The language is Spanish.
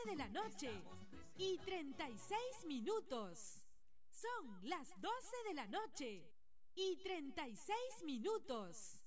de la noche y 36 minutos. Son las 12 de la noche y 36 minutos.